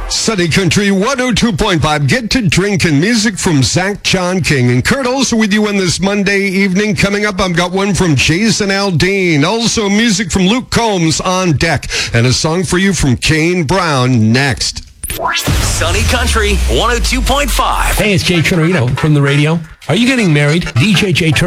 Sunny Country 102.5. Get to drinking. Music from Zach John King. And Kurt also with you on this Monday evening. Coming up, I've got one from Jason Aldean. Also, music from Luke Combs on deck. And a song for you from Kane Brown next. Sunny Country 102.5. Hey, it's Jay Trino from the radio. Are you getting married? DJ Jay Trino